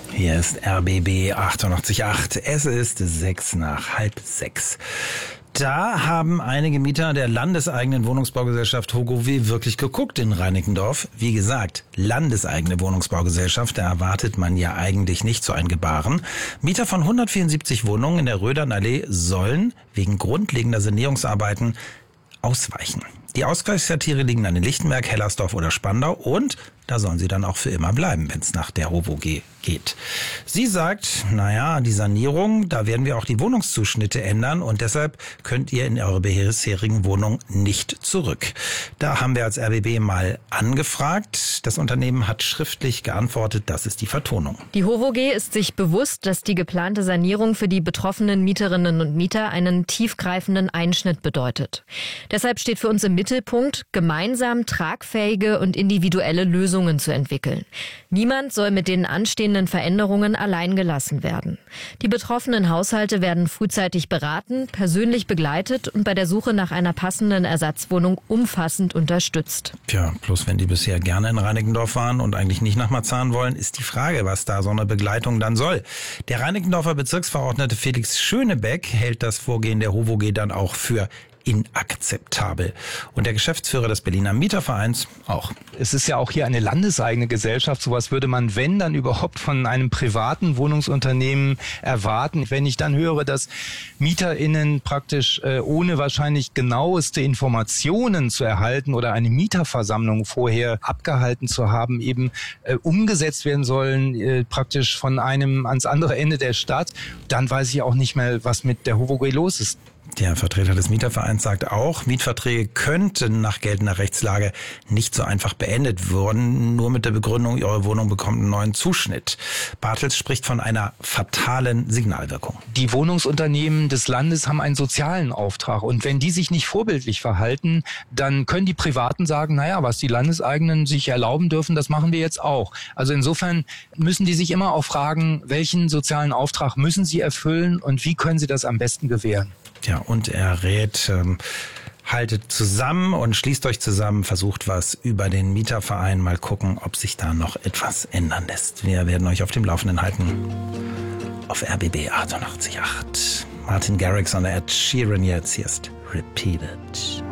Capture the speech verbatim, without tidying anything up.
Hier ist R B B achtundachtzig Komma acht. Es ist sechs nach halb sechs. Da haben einige Mieter der landeseigenen Wohnungsbaugesellschaft Hogowe wirklich geguckt in Reinickendorf. Wie gesagt, landeseigene Wohnungsbaugesellschaft, da erwartet man ja eigentlich nicht so ein Gebaren. Mieter von hundertvierundsiebzig Wohnungen in der Rödernallee sollen wegen grundlegender Sanierungsarbeiten ausweichen. Die Ausgleichsquartiere liegen dann in Lichtenberg, Hellersdorf oder Spandau und da sollen sie dann auch für immer bleiben, wenn es nach der Hogowe geht. Sie sagt, naja, die Sanierung, da werden wir auch die Wohnungszuschnitte ändern und deshalb könnt ihr in eure bisherigen Wohnung nicht zurück. Da haben wir als R B B mal angefragt. Das Unternehmen hat schriftlich geantwortet, das ist die Vertonung. Die Hogowe ist sich bewusst, dass die geplante Sanierung für die betroffenen Mieterinnen und Mieter einen tiefgreifenden Einschnitt bedeutet. Deshalb steht für uns im Mittelpunkt, gemeinsam tragfähige und individuelle Lösungen zu entwickeln. Niemand soll mit den anstehenden Veränderungen allein gelassen werden. Die betroffenen Haushalte werden frühzeitig beraten, persönlich begleitet und bei der Suche nach einer passenden Ersatzwohnung umfassend unterstützt. Tja, bloß wenn die bisher gerne in Reinickendorf waren und eigentlich nicht nach Marzahn wollen, ist die Frage, was da so eine Begleitung dann soll. Der Reinickendorfer Bezirksverordnete Felix Schönebeck hält das Vorgehen der Hogowe dann auch für inakzeptabel. Und der Geschäftsführer des Berliner Mietervereins auch. Es ist ja auch hier eine landeseigene Gesellschaft. Sowas würde man, wenn, dann überhaupt von einem privaten Wohnungsunternehmen erwarten. Wenn ich dann höre, dass MieterInnen praktisch äh, ohne wahrscheinlich genaueste Informationen zu erhalten oder eine Mieterversammlung vorher abgehalten zu haben, eben äh, umgesetzt werden sollen, äh, praktisch von einem ans andere Ende der Stadt, dann weiß ich auch nicht mehr, was mit der Hogowe los ist. Der Vertreter des Mietervereins sagt auch, Mietverträge könnten nach geltender Rechtslage nicht so einfach beendet werden, nur mit der Begründung, Ihre Wohnung bekommt einen neuen Zuschnitt. Bartels spricht von einer fatalen Signalwirkung. Die Wohnungsunternehmen des Landes haben einen sozialen Auftrag und wenn die sich nicht vorbildlich verhalten, dann können die Privaten sagen, naja, was die Landeseigenen sich erlauben dürfen, das machen wir jetzt auch. Also insofern müssen die sich immer auch fragen, welchen sozialen Auftrag müssen sie erfüllen und wie können sie das am besten gewähren. Ja, und er rät, ähm, haltet zusammen und schließt euch zusammen, versucht was über den Mieterverein, mal gucken, ob sich da noch etwas ändern lässt. Wir werden euch auf dem Laufenden halten. Auf R B B achtundachtzig Komma acht. Martin Garrix und Ed Sheeran jetzt. Hier ist Repeated.